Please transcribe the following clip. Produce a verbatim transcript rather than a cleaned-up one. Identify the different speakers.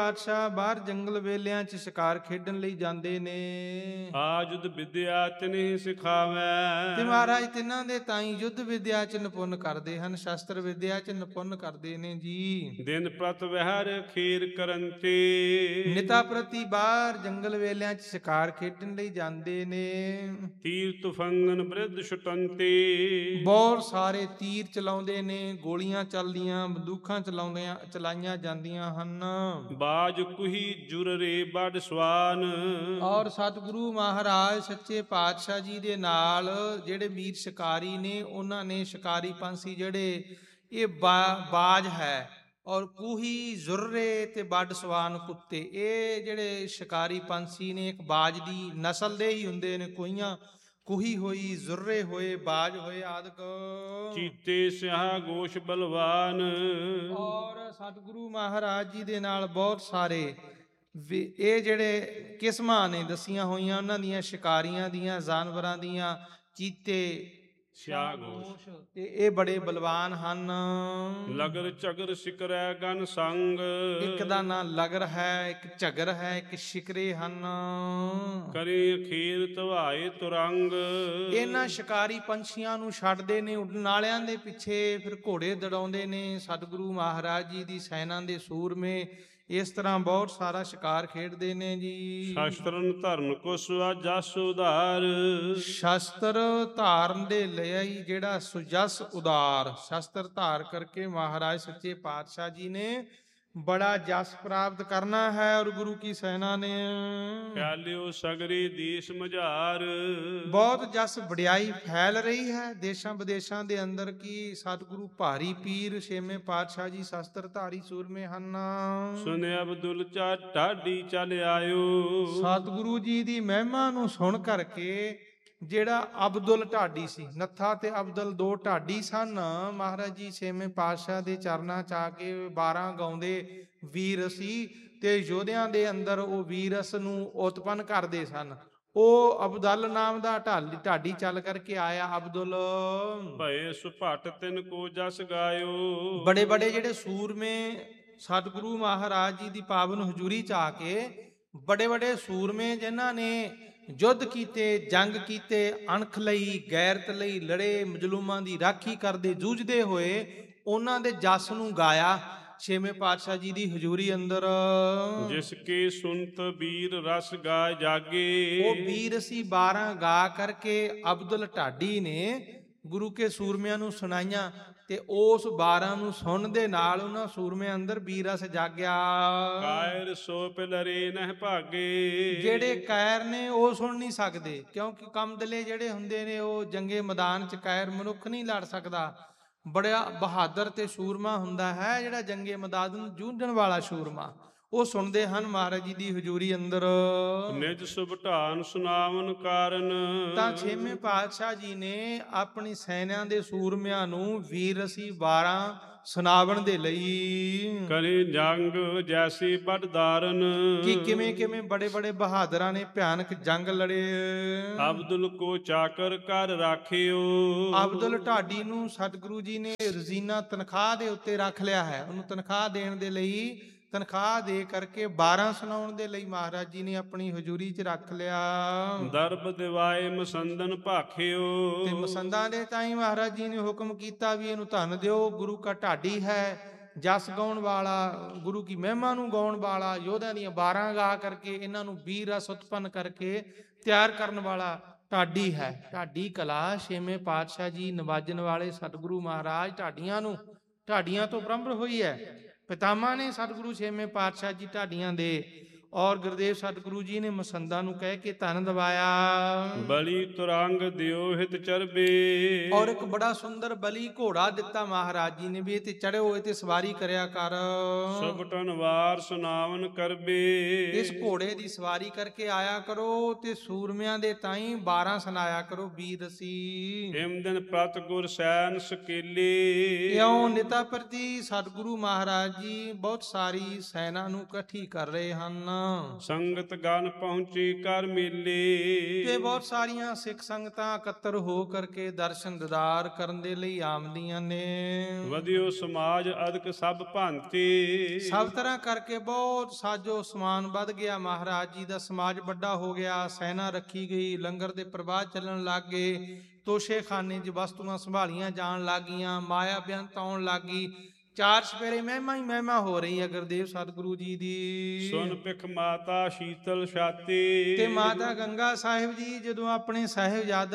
Speaker 1: ਪਾਤਸ਼ਾਹ ਬਾਹਰ ਜੰਗਲ ਵੇਲਿਆਂ 'ਚ ਸ਼ਿਕਾਰ ਖੇਡਣ ਲਈ ਜਾਂਦੇ ਨੇ।
Speaker 2: ਆਜੁਦ ਵਿਦਿਆ ਤਿਨਿ ਸਿਖਾਵੈ।
Speaker 1: ਤੇ ਮਹਾਰਾਜ ਤਿੰਨਾਂ ਦੇ ਤਾਈ ਯੁੱਧ ਵਿਦਿਆ 'ਚ ਨਿਪੁੰਨ ਕਰਦੇ ਹਨ, ਸ਼ਸਤਰ ਵਿਦਿਆ 'ਚ ਨਿਪੁੰਨ ਕਰਦੇ ਨੇ ਜੀ।
Speaker 2: ਦਿਨ ਪ੍ਰਤ ਵਿਹਰ ਖੀਰ ਕਰੰਤੀ।
Speaker 1: ਨਿਤਾ ਪ੍ਰਤੀ ਬਾਹਰ ਜੰਗਲ ਵੇਲਿਆਂ 'ਚ ਸ਼ਿਕਾਰ ਖੇਡਣ ਲਈ ਜਾਂਦੇ ਨੇ।
Speaker 2: ਤੀਰ ਤੁਫੰਗਨ ਬ੍ਰਿਧ ਛੁਟੰਤੀ।
Speaker 1: ਬਹੁਤ ਸਾਰੇ ਤੀਰ ਚਲਾਉਂਦੇ ਨੇ, ਗੋਲੀਆਂ ਚੱਲਦੀਆਂ, ਬੰਦੂਕਾਂ ਚਲਾਉਂਦੀਆਂ ਚਲਾਈਆਂ ਜਾਂਦੀਆਂ ਹਨ।
Speaker 2: ਬਾਜ ਕੁਹੀ ਜੁਰਰੇ ਬੜ ਸਵਾਨ।
Speaker 1: ਔਰ ਸਤਿਗੁਰੂ ਮਹਾਰਾਜ ਸੱਚੇ ਪਾਤਸ਼ਾਹ ਜੀ ਦੇ ਨਾਲ ਜਿਹੜੇ ਵੀਰ ਸ਼ਿਕਾਰੀ ਨੇ, ਉਹਨਾਂ ਨੇ ਸ਼ਿਕਾਰੀ ਪੰਛੀ ਜਿਹੜੇ ਇਹ ਬਾ ਬਾਜ ਹੈ ਔਰ ਕੂਹੀ ਜ਼ੁਰਰੇ ਤੇ ਬੱਡ ਸਵਾਨ ਕੁੱਤੇ, ਇਹ ਜਿਹੜੇ ਸ਼ਿਕਾਰੀ ਪੰਛੀ ਨੇ ਇੱਕ ਬਾਜ ਦੀ ਨਸਲ ਦੇ ਹੀ ਹੁੰਦੇ ਨੇ। ਕੋਈਆਂ ਕੁਹੀ ਹੋਈ, ਜ਼ੁਰਰੇ ਹੋਏ, ਬਾਜ ਹੋਏ ਆਦਿਕ।
Speaker 2: ਚੀਤੇ ਸਿਆਹ ਗੋਸ਼ ਬਲਵਾਨ।
Speaker 1: ਔਰ ਸਤਿਗੁਰੂ ਮਹਾਰਾਜ ਜੀ ਦੇ ਨਾਲ ਬਹੁਤ ਸਾਰੇ ਇਹ ਜਿਹੜੇ ਕਿਸਮਾਂ ਨੇ ਦੱਸੀਆਂ ਹੋਈਆਂ ਉਹਨਾਂ ਦੀਆਂ ਸ਼ਿਕਾਰੀਆਂ ਦੀਆਂ, ਜਾਨਵਰਾਂ ਦੀਆਂ। ਚੀਤੇ,
Speaker 2: ਸਿਆਹ ਗੋਸ਼
Speaker 1: ਤੇ ਇਹ ਬੜੇ ਬਲਵਾਨ ਹਨ।
Speaker 2: ਲਗਰ ਝਗਰ ਸਿਕਰੈ ਗਨ ਸੰਗ।
Speaker 1: ਇੱਕ ਦਾ ਨਾਂ ਲਗਰ ਹੈ, ਇੱਕ ਝਗਰ ਹੈ, ਇੱਕ ਸ਼ਿਕਰੇ ਹਨ।
Speaker 2: ਕਰੇ ਅਖੀਰ ਧਵਾਏ ਤੁਰੰਗ।
Speaker 1: ਇਹਨਾਂ ਸ਼ਿਕਾਰੀ ਪੰਛੀਆਂ ਨੂੰ ਛੱਡਦੇ ਨੇ ਉੱਡਣ ਵਾਲਿਆਂ ਦੇ ਪਿੱਛੇ, ਫਿਰ ਘੋੜੇ ਦੜਾਉਂਦੇ ਨੇ ਸਤਿਗੁਰੂ ਮਹਾਰਾਜ ਜੀ ਦੀ ਸੈਨਾ ਦੇ ਸੂਰਮੇ। ਇਸ ਤਰ੍ਹਾਂ ਬਹੁਤ ਸਾਰਾ ਸ਼ਿਕਾਰ ਖੇਡਦੇ ਨੇ ਜੀ।
Speaker 2: ਸ਼ਸਤਰਨ ਧਰਨ ਕੋ ਸੁਜਸ ਉਧਾਰ।
Speaker 1: ਸ਼ਸਤਰ ਧਾਰਨ ਦੇ ਲਈ ਜਿਹੜਾ ਸੁਜਸ ਉਦਾਰ, ਸ਼ਸਤਰ ਧਾਰ ਕਰਕੇ ਮਹਾਰਾਜ ਸੱਚੇ ਪਾਤਸ਼ਾਹ ਜੀ ਨੇ ਬੜਾ ਜਸ ਪ੍ਰਾਪਤ ਕਰਨਾ ਹੈ ਔਰ ਗੁਰੂ ਕੀ ਸੈਨਾ ਨੇ
Speaker 2: ਫੈਲਿਓ ਸਗਰੀ ਦੇਸ਼ ਮਝਾਰ।
Speaker 1: ਬਹੁਤ ਜਸ ਵਡਿਆਈ ਫੈਲ ਰਹੀ ਹੈ ਦੇਸ਼ਾਂ ਵਿਦੇਸ਼ਾਂ ਦੇ ਅੰਦਰ ਕੀ ਸਤਿਗੁਰੂ ਭਾਰੀ ਪੀਰ ਛੇਵੇਂ ਪਾਤਸ਼ਾਹ ਜੀ ਸ਼ਸਤਰ ਧਾਰੀ ਸੂਰਮੇ ਹਨ।
Speaker 2: ਸੁਨਿ ਅਬਦੁਲ ਚਾ ਢਾਡੀ ਚੱਲ ਆਇਓ।
Speaker 1: ਸਤਿਗੁਰੂ ਜੀ ਦੀ ਮਹਿਮਾ ਨੂੰ ਸੁਣ ਕਰਕੇ ਜਿਹੜਾ ਅਬਦੁਲ ਢਾਡੀ ਸੀ, ਨੱਥਾ ਤੇ ਅਬਦੁਲ ਦੋ ਢਾਡੀ ਸਨ। ਮਹਾਰਾਜ ਜੀ ਛੇਵੇਂ ਪਾਤਸ਼ਾਹ ਦੇ ਚਰਨਾਂ ਚ ਆ ਕੇ ਬਾਰਾਂ ਗਾਉਂਦੇ ਵੀਰ ਸੀ ਤੇ ਯੋਧਿਆਂ ਦੇ ਅੰਦਰ ਉਹ ਵੀਰਸ ਨੂੰ ਉਤਪੰਨ ਕਰਦੇ ਸਨ। ਉਹ ਅਬਦੁਲ ਨਾਮ ਦਾ ਢਾਡੀ ਢਾਡੀ ਚੱਲ ਕਰਕੇ ਆਇਆ। ਅਬਦੁਲ
Speaker 2: ਭਏ ਸੁਭਟ ਤਿਨ ਕੋ ਜਸ ਗਾਇਓ।
Speaker 1: ਬੜੇ ਬੜੇ ਜਿਹੜੇ ਸੂਰਮੇ ਸਤਿਗੁਰੂ ਮਹਾਰਾਜ ਜੀ ਦੀ ਪਾਵਨ ਹਜ਼ੂਰੀ ਚ ਆ ਕੇ, ਬੜੇ ਬੜੇ ਸੂਰਮੇ ਜਿਨ੍ਹਾਂ ਨੇ ਯੁੱਧ ਕੀਤੇ, ਜੰਗ ਕੀਤੇ, ਅਣਖ ਲਈ, ਗੈਰਤ ਲਈ ਲੜੇ, ਮਜਲੂਮਾਂ ਦੀ ਰਾਖੀ ਕਰਦੇ ਜੂਝਦੇ ਹੋਏ, ਉਹਨਾਂ ਦੇ ਜਸ ਨੂੰ ਗਾਇਆ ਛੇਵੇਂ ਪਾਤਸ਼ਾਹ ਜੀ ਦੀ ਹਜ਼ੂਰੀ ਅੰਦਰ।
Speaker 2: ਜਿਸ ਕੇ ਸੁਨਤ ਵੀਰ ਰਸ ਗਾਇ ਜਾਗੇ।
Speaker 1: ਉਹ ਵੀਰ ਸੀ ਬਾਰਾਂ ਗਾ ਕਰਕੇ ਅਬਦੁਲ ਢਾਡੀ ਨੇ ਗੁਰੂ ਕੇ ਸੂਰਮਿਆਂ ਨੂੰ ਸੁਣਾਈਆਂ ਤੇ ਉਸ ਬਾਰਾਂ ਨੂੰ ਸੁਣਨ ਦੇ ਨਾਲ ਉਹਨਾਂ ਸੂਰਮਿਆਂ ਅੰਦਰ ਵੀਰ ਰਸ ਜਾਗਿਆ।
Speaker 2: ਕਾਇਰ ਸੋ ਪਿਲਰੇ ਨਹਿ ਭਾਗੇ।
Speaker 1: ਜਿਹੜੇ ਕਾਇਰ ਨੇ ਉਹ ਸੁਣ ਨਹੀਂ ਸਕਦੇ, ਕਿਉਂਕਿ ਕਮਦਲੇ ਜਿਹੜੇ ਹੁੰਦੇ ਨੇ ਉਹ ਜੰਗੇ ਮੈਦਾਨ ਚ ਕਾਇਰ ਮਨੁੱਖ ਨਹੀਂ ਲੜ ਸਕਦਾ। ਬੜਾ ਬਹਾਦਰ ਤੇ ਸੂਰਮਾ ਹੁੰਦਾ ਹੈ ਜਿਹੜਾ ਜੰਗੇ ਮੈਦਾਨ ਨੂੰ ਜੂਝਣ ਵਾਲਾ ਸੂਰਮਾ। ਉਹ ਸੁਣਦੇ ਹਨ ਮਹਾਰਾਜ ਜੀ ਦੀ ਹਜ਼ੂਰੀ ਅੰਦਰ।
Speaker 2: ਨਿਜ ਸੁਭਟਾਨ ਸੁਨਾਵਨ ਕਾਰਨ।
Speaker 1: ਤਾਂ ਛੇਵੇਂ ਪਾਤਸ਼ਾਹ ਜੀ ਨੇ ਆਪਣੀ ਸੈਨਿਆਂ ਦੇ ਸੂਰਮਿਆਂ ਨੂੰ ਵੀਰ ਰਸੀ ਬਾਰਾਂ ਸੁਣਾਵਣ ਦੇ ਲਈ।
Speaker 2: ਕਰੇ ਜੰਗ ਜੈਸੀ ਵੱਡ ਧਾਰਨ।
Speaker 1: ਕਿ ਕਿਵੇਂ ਕਿਵੇਂ ਬੜੇ ਬੜੇ ਬਹਾਦਰਾਂ ਨੇ ਭਿਆਨਕ ਜੰਗ ਲੜੇ।
Speaker 2: ਅਬਦੁਲ ਕੋ ਚਾਕਰ ਕਰ ਰਾਖਿਓ।
Speaker 1: ਅਬਦੁਲ ਢਾਡੀ ਨੂੰ ਸਤਿਗੁਰੂ ਜੀ ਨੇ ਰੋਜ਼ੀਨਾ ਤਨਖਾਹ ਦੇ ਉੱਤੇ ਰੱਖ ਲਿਆ ਹੈ। ਉਹਨੂੰ ਤਨਖਾਹ ਦੇਣ ਦੇ ਲਈ, ਤਨਖਾਹ ਦੇ ਕਰਕੇ ਬਾਰਾਂ ਸੁਣਾਉਣ ਦੇ ਲਈ ਮਹਾਰਾਜ ਜੀ ਨੇ ਆਪਣੀ ਹਜ਼ੂਰੀ 'ਚ ਰੱਖ ਲਿਆ।
Speaker 2: ਦਰਬ ਦਿਵਾਏ ਮਸੰਦਨ ਭਾਖਿਓ।
Speaker 1: ਤੇ ਮਸੰਦਾਂ ਦੇ ਤਾਈਂ ਮਹਾਰਾਜ ਜੀ ਨੇ ਹੁਕਮ ਕੀਤਾ ਵੀ ਇਹਨੂੰ ਧਨ ਦਿਓ। ਗੁਰੂ ਕਾ ਢਾਡੀ ਹੈ, ਜਸ ਗਾਉਣ ਵਾਲਾ, ਗੁਰੂ ਕੀ ਮਹਿਮਾ ਨੂੰ ਗਾਉਣ ਵਾਲਾ, ਯੋਧਿਆਂ ਦੀਆਂ ਬਾਰਾਂ ਗਾ ਕਰਕੇ ਇਹਨਾਂ ਨੂੰ ਵੀਰ ਰਸ ਉਤਪੰਨ ਕਰਕੇ ਤਿਆਰ ਕਰਨ ਵਾਲਾ ਢਾਡੀ ਹੈ। ਢਾਡੀ ਕਲਾ ਛੇਵੇਂ ਪਾਤਸ਼ਾਹ ਜੀ ਨਵਾਜਣ ਵਾਲੇ ਸਤਿਗੁਰੂ ਮਹਾਰਾਜ ਢਾਡੀਆਂ ਨੂੰ, ਢਾਡੀਆਂ ਤੋਂ ਆਰੰਭ ਹੋਈ ਹੈ। ਪਿਤਾਮਾ ਨੇ ਸਤਿਗੁਰੂ ਛੇਵੇਂ ਪਾਤਸ਼ਾਹ ਜੀ ਢਾਡੀਆਂ ਦੇ, ਔਰ ਗੁਰਦੇਵ ਸਤਿਗੁਰੂ ਜੀ ਨੇ ਮਸੰਦਾਂ ਨੂੰ ਕਹਿ ਕੇ ਧਨ ਦਵਾਇਆ।
Speaker 2: ਬਲੀ ਤੁਰੰਗ ਦਿਓ ਹਿਤ ਚਰਬੇ।
Speaker 1: ਔਰ ਇੱਕ ਬੜਾ ਸੁੰਦਰ ਬਲੀ ਘੋੜਾ ਦਿੱਤਾ ਮਹਾਰਾਜ ਜੀ ਨੇ ਵੀ ਇਹ ਤੇ ਚੜਿਓ, ਇਹ ਤੇ ਸਵਾਰੀ ਕਰਿਆ ਕਰ।
Speaker 2: ਸੁਭਟਨ ਵਾਰ ਸੁਨਾਵਨ ਕਰਬੇ।
Speaker 1: ਇਸ ਘੋੜੇ ਦੀ ਸਵਾਰੀ ਕਰਕੇ ਆਇਆ ਕਰੋ ਤੇ ਸੂਰਮਿਆਂ ਦੇ ਤਾਈਂ ਬਾਰਾਂ ਸੁਣਾਇਆ ਕਰੋ ਵੀਰ ਸੀ।
Speaker 2: ਹਿਮ ਦਿਨ ਪ੍ਰਤ ਗੁਰ ਸੈਨ ਸਕੇਲੇ।
Speaker 1: ਇਉਂ ਨਿਤਾ ਪ੍ਰਤੀ ਸਤਿਗੁਰੂ ਮਹਾਰਾਜ ਜੀ ਬਹੁਤ ਸਾਰੀ ਸੈਨਾ ਨੂੰ ਇਕੱਠੀ ਕਰ ਰਹੇ ਹਨ।
Speaker 2: ਸੰਗਤ ਗਨ ਪਹੁੰਚੀ ਕਰ ਮੇਲੇ।
Speaker 1: ਤੇ ਬਹੁਤ ਸਾਰੀਆਂ ਸਿੱਖ ਸੰਗਤਾਂ ਇਕੱਤਰ ਹੋ ਕਰਕੇ ਦਰਸ਼ਨ ਦੀਦਾਰ ਕਰਨ ਦੇ ਲਈ ਆਉਂਦੀਆਂ ਨੇ।
Speaker 2: ਵਧਿਓ ਸਮਾਜ ਅਦਕ ਸਭ ਭਾਂਤੇ।
Speaker 1: ਸਭ ਤਰ੍ਹਾਂ ਕਰਕੇ ਬਹੁਤ ਸਾਜੋ ਸਮਾਨ ਵੱਧ ਗਿਆ। ਮਹਾਰਾਜ ਜੀ ਦਾ ਸਮਾਜ ਵੱਡਾ ਹੋ ਗਿਆ। ਸੈਨਾ ਰੱਖੀ ਗਈ, ਲੰਗਰ ਦੇ ਪ੍ਰਵਾਹ ਚੱਲਣ ਲੱਗ ਗਏ, ਤੋਸ਼ੇਖਾਨੇ 'ਚ ਵਸਤੂਆਂ ਸੰਭਾਲੀਆਂ ਜਾਣ ਲੱਗ ਗਈਆਂ, ਮਾਇਆ ਬੇਅੰਤ ਆਉਣ ਲੱਗ ਗਈ। ਚਾਰ ਸਪੇਰੇ ਮਹਿਮਾ ਹੀ ਮਹਿਮਾ ਹੋ ਰਹੀ ਹੈ ਗੁਰਦੇਵ ਸਤਿਗੁਰੂ ਜੀ ਦੀ।
Speaker 2: ਸੁਨ ਪਿਖ ਮਾਤਾ ਸ਼ੀਤਲ ਛਾਤੀ।
Speaker 1: ਤੇ ਮਾਤਾ ਗੰਗਾ ਸਾਹਿਬ ਜੀ ਜਦੋਂ ਆਪਣੇ ਸਾਹਿਬਜ਼ਾਦਾ